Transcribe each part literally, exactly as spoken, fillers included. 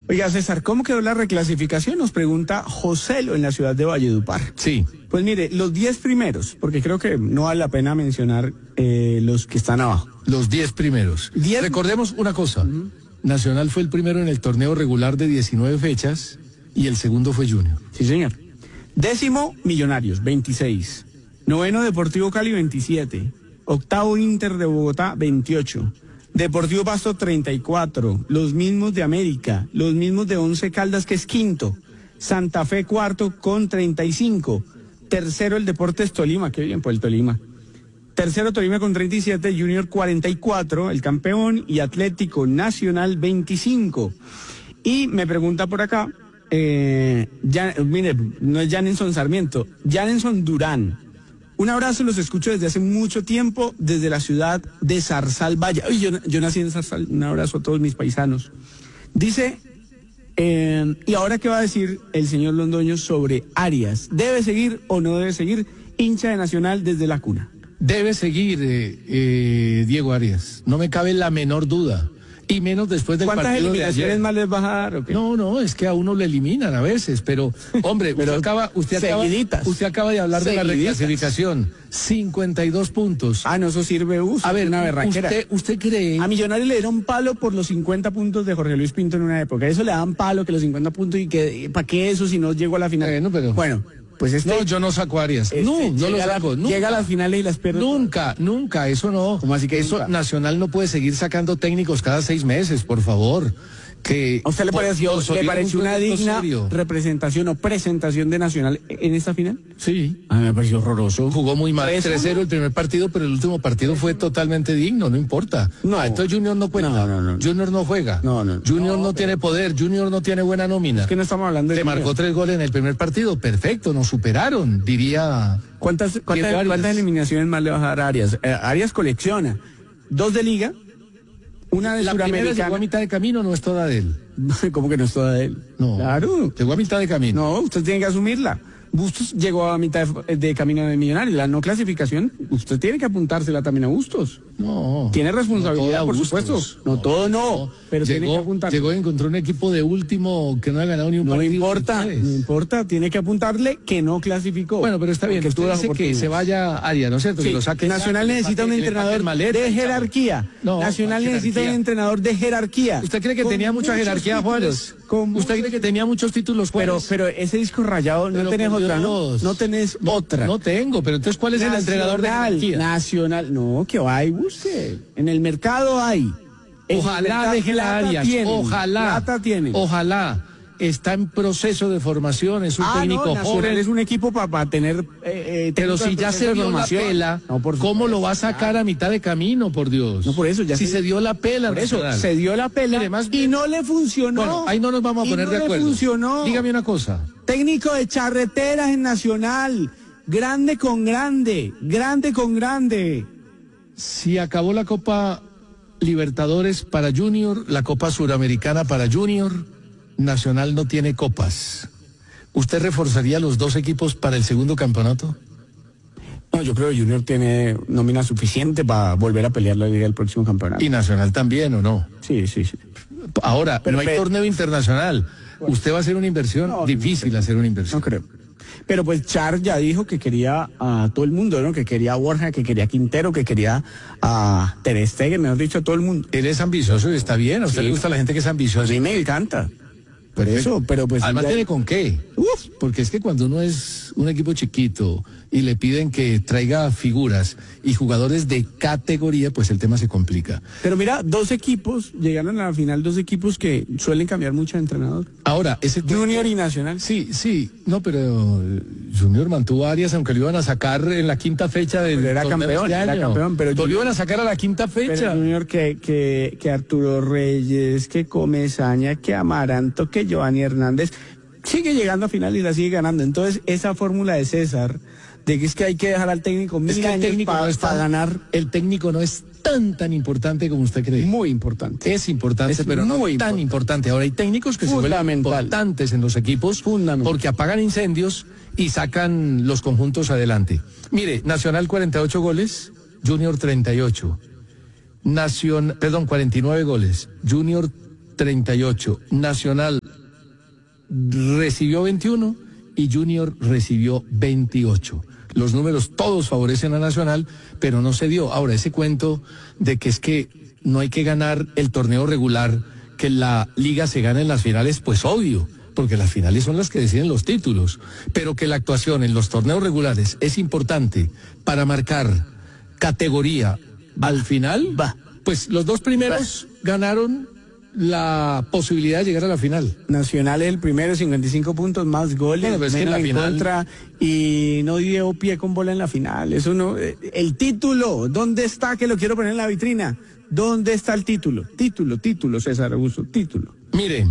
Oiga, César, ¿cómo quedó la reclasificación? Nos pregunta Joselo en la ciudad de Valledupar. Sí. Pues mire, los diez primeros, porque creo que no vale la pena mencionar eh, los que están abajo. Los diez primeros. Diez... Recordemos una cosa. Uh-huh. Nacional fue el primero en el torneo regular de diecinueve fechas y el segundo fue Junior. Sí, señor. Décimo, Millonarios, veintiséis. Noveno, Deportivo Cali, veintisiete. Octavo, Inter de Bogotá, veintiocho. Deportivo Pasto, treinta y cuatro. Los mismos de América. Los mismos de Once Caldas, que es quinto. Santa Fe, cuarto, con treinta y cinco. Tercero, el Deportes Tolima. Qué bien por el Tolima. Tercero, Tolima con treinta y siete. Junior, cuarenta y cuatro, el campeón. Y Atlético Nacional, veinticinco. Y me pregunta por acá, eh, ya, mire, no es Janenson Sarmiento, Janenson Durán. Un abrazo, los escucho desde hace mucho tiempo, desde la ciudad de Zarzal Valle. Uy, yo, yo nací en Zarzal, un abrazo a todos mis paisanos. Dice, eh, ¿y ahora qué va a decir el señor Londoño sobre Arias? ¿Debe seguir o no debe seguir? Hincha de Nacional desde la cuna. Debe seguir, eh, eh, Diego Arias, no me cabe la menor duda. Y menos después del partido. ¿Cuántas eliminaciones más les va a dar o qué? No, no, es que a uno le eliminan a veces, pero, hombre, pero usted acaba, usted acaba, usted acaba de hablar seguiditas. de la reclasificación. cincuenta y dos puntos. Ah, no, eso sirve, uso, a ver, una berraquera. Usted, usted cree... A Millonarios le dieron palo por los cincuenta puntos de Jorge Luis Pinto en una época. Eso le dan palo, que los cincuenta puntos, y que, ¿para qué eso si no llegó a la final? Eh, no, pero... Bueno. Pues este, no, yo no saco a Arias. Este, no, no lo saco. La, nunca. Llega a las finales y las pierde. Nunca, nunca, eso no. ¿Cómo así que eso nunca? Nacional no puede seguir sacando técnicos cada seis meses, por favor. Que ¿A usted le pareció, por, ¿le pareció un una digna serio. representación o presentación de Nacional en esta final? Sí. A mí me pareció horroroso. Jugó muy mal. tres cero el primer partido, pero el último partido fue totalmente digno, no importa. No. Ah, entonces Junior no puede. No, no, no. Junior no juega. No, no. Junior no, no tiene pero... poder, Junior no tiene buena nómina. Es que no estamos hablando de... Le marcó tres goles en el primer partido, perfecto, nos superaron, diría... ¿Cuántas, cuántas, ¿cuántas eliminaciones más le va a dar a Arias? Eh, Arias colecciona dos de Liga, una de la Suramericana. La llegó a mitad de camino, no es toda de él. ¿Cómo que no es toda de él? No. Claro. Llegó a mitad de camino. No, usted tiene que asumirla. Bustos llegó a mitad de, de camino de Millonarios. La no clasificación, usted tiene que apuntársela también a Bustos. No. Tiene responsabilidad, no por Bustos. supuesto. No, no todo no, no. Pero llegó, tiene que apuntarle. Llegó y encontró un equipo de último que no ha ganado ni un no partido. No importa, no importa. Tiene que apuntarle que no clasificó. Bueno, pero está bien. Usted dice que se vaya a Arias, ¿no es cierto? Sí. Que lo saque. Nacional saque, necesita saque, un entrenador maleta, de jerarquía. No, Nacional necesita un entrenador de jerarquía. ¿Usted cree que tenía mucha jerarquía, Juárez? ¿Usted cree que tenía muchos títulos, Juárez? Pero, pero ese disco rayado no tenés otra, ¿no? No tenés no, otra. No tengo, pero entonces, ¿cuál es Nacional, el entrenador de jerarquía? Nacional, no, que va y busque. En el mercado hay. Ojalá deje la Arias, ojalá, plata tiene. Ojalá. Está en proceso de formación, es un ah, técnico no, joven. Es un equipo para pa tener... Eh, eh, pero si ya se dio la pela, no, por ¿cómo lo va a sacar a mitad de camino, por Dios? No, por eso ya Si se, se dio la pela, por eso, se dio la pela Además, y no le funcionó. Bueno, ahí no nos vamos a poner no de acuerdo. Le funcionó. Dígame una cosa. Técnico de charreteras en Nacional, grande con grande, grande con grande. Si acabó la Copa Libertadores para Junior, la Copa Suramericana para Junior, Nacional no tiene copas. ¿Usted reforzaría los dos equipos para el segundo campeonato? No, yo creo que Junior tiene nómina suficiente para volver a pelear la liga del próximo campeonato. ¿Y Nacional también o no? Sí, sí, sí. Ahora, pero no hay pero, torneo internacional. Bueno, usted va a hacer una inversión, no, difícil no hacer una inversión. No creo. Pero pues Char ya dijo que quería a todo el mundo, ¿no? Que quería a Borja, que quería a Quintero, que quería a Ter Stegen, mejor dicho, a todo el mundo. Él es ambicioso y está bien. ¿A usted sí. le gusta la gente que es ambiciosa? A mí me encanta. Por eso, pero pues... Además ya... tiene con qué. Uf, porque es que cuando uno es un equipo chiquito y le piden que traiga figuras y jugadores de categoría, pues el tema se complica. Pero mira, dos equipos, llegaron a la final dos equipos que suelen cambiar mucho de entrenador. Ahora, ese... Junior y Nacional. Sí, sí, no, pero Junior mantuvo a Arias, aunque lo iban a sacar en la quinta fecha del... Pero era campeón, de era campeón, pero... Lo iban a sacar a la quinta fecha. Pero Junior que, que, que Arturo Reyes, que Comesaña, que Amaranto, que Giovanni Hernández, sigue llegando a final y la sigue ganando. Entonces, esa fórmula de César, de que es que hay que dejar al técnico mil es que años el técnico para no pa ganar. El técnico no es tan, tan importante como usted cree. Muy importante. Es importante, es pero no muy tan importante. importante. Ahora hay técnicos que se vuelven importantes en los equipos porque apagan incendios y sacan los conjuntos adelante. Mire, Nacional cuarenta y ocho goles, Junior treinta y ocho. Nacion, perdón, cuarenta y nueve goles, Junior treinta y ocho. Nacional recibió veintiuno y Junior recibió veintiocho. Los números todos favorecen a Nacional, pero no se dio. Ahora, ese cuento de que es que no hay que ganar el torneo regular, que la liga se gana en las finales, pues obvio, porque las finales son las que deciden los títulos, pero que la actuación en los torneos regulares es importante para marcar categoría al final, Va. pues los dos primeros Va. ganaron la posibilidad de llegar a la final. Nacional es el primero, cincuenta y cinco puntos, más goles, Bueno, pues es que menos en la en final- contra, y no dio pie con bola en la final. Eso no, eh, el título, ¿dónde está? Que lo quiero poner en la vitrina. ¿Dónde está el título? Título, título, César Augusto, título. Mire,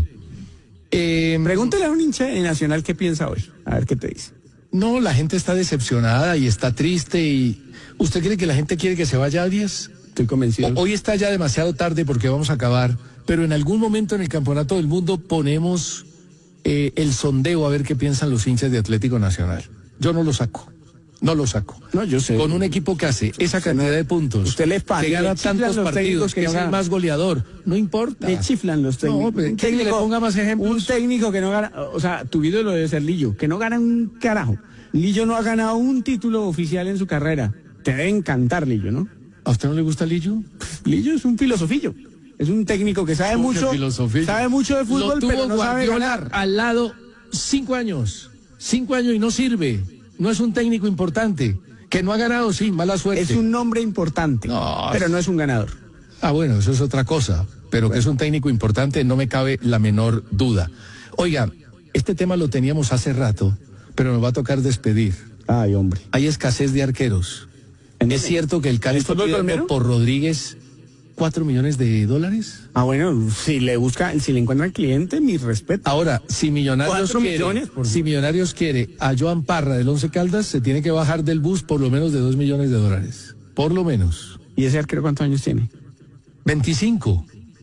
eh, Pregúntale a un hincha de Nacional qué piensa hoy, a ver qué te dice. no, la gente está decepcionada y está triste. Y ¿usted cree que la gente quiere que se vaya Arias? Estoy convencido. O- Hoy está ya demasiado tarde porque vamos a acabar, pero en algún momento en el Campeonato del Mundo ponemos eh, el sondeo a ver qué piensan los hinchas de Atlético Nacional. Yo no lo saco, no lo saco. No, yo sé. Con un equipo que hace esa cantidad de puntos, Usted le paga, que gana le chiflan tantos los partidos, técnicos que que es no el ganan. más goleador, no importa. Le chiflan los técnicos. No, pero Un ¿quiere que le ponga más ejemplos? Un técnico que no gana, o sea, tu ídolo debe ser Lillo, que no gana un carajo. Lillo no ha ganado un título oficial en su carrera. Te debe encantar Lillo, ¿no? ¿A usted no le gusta Lillo? Lillo es un filosofillo. Es un técnico que sabe ¿Cómo que mucho, filosofía? sabe mucho de Lo fútbol, tuvo pero no sabe Guardiola ganar. al lado cinco años, cinco años y no sirve. No es un técnico importante. Que no ha ganado, sí, mala suerte. Es un nombre importante, No, pero no es un ganador. Ah, bueno, eso es otra cosa. Pero que es un técnico importante, no me cabe la menor duda. Oiga, este tema lo teníamos hace rato, pero nos va a tocar despedir. Ay, hombre. Hay escasez de arqueros. ¿Es cierto que el Cali ¿En está fútbol pidiendo colombiano? por Rodríguez cuatro millones de dólares? Ah, bueno, si le busca, si le encuentra cliente, mi respeto. Ahora, si Millonarios Cuatro quiere, millones por- si Millonarios quiere a Joan Parra del Once Caldas, se tiene que bajar del bus por lo menos de dos millones de dólares. Por lo menos. ¿Y ese arquero cuántos años tiene? veinticinco.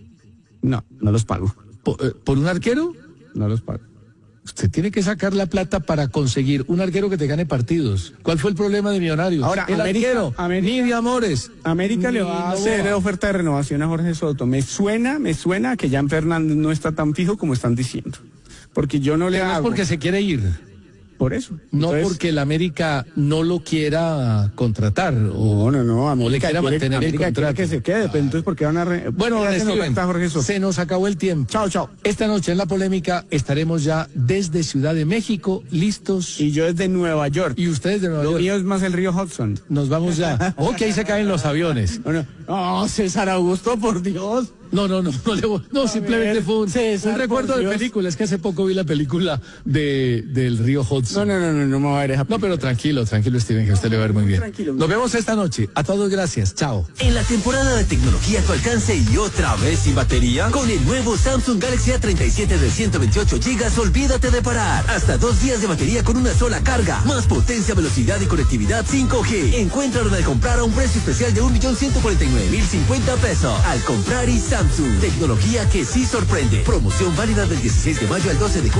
No, no los pago. ¿Por, eh, por un arquero? No los pago. Usted tiene que sacar la plata para conseguir un arquero que te gane partidos. ¿Cuál fue el problema de Millonarios? Ahora, el América- arquero, América- ni de amores. América le ni va a Novoa. hacer oferta de renovación a Jorge Soto. Me suena, me suena que Jan Fernández no está tan fijo como están diciendo. Porque yo no le Pero no es hago. porque se quiere ir, Por eso. no Entonces, porque el América no lo quiera contratar. No, O, no, no. América quiera quiere, mantener el América quiere contrato. que se quede. Pero entonces, ¿por qué van a.? Re... Bueno, ¿por qué don hacen Steven, oferta a Jorge Soto? se nos acabó el tiempo. Chao, chao. Esta noche en la polémica estaremos ya desde Ciudad de México, listos. Y yo desde Nueva York. Y ustedes de Nueva Lo York. mío es más el río Hudson. Nos vamos ya. Ok, ahí se caen los aviones. Bueno, no, César Augusto, por Dios. No, no, no, no, le voy- no, simplemente ver, fue un, César, un recuerdo por de Dios. película. Es que hace poco vi la película de, del río No, Hudson. no, no, no, no me voy a ver esa No, pero tranquilo, tranquilo, Steven, que a usted le va a ver muy bien. Tranquilo. Nos vemos esta noche. A todos, gracias. Chao. En la temporada de tecnología a tu alcance y otra vez sin batería, con el nuevo Samsung Galaxy A treinta y siete de ciento veintiocho gigas, olvídate de parar. Hasta dos días de batería con una sola carga. Más potencia, velocidad y conectividad cinco G. Encuéntralo al comprar a un precio especial de un millón ciento cuarenta y nueve mil cincuenta pesos. Al comprar y Samsung. Tecnología que sí sorprende. Promoción válida del dieciséis de mayo al doce de junio.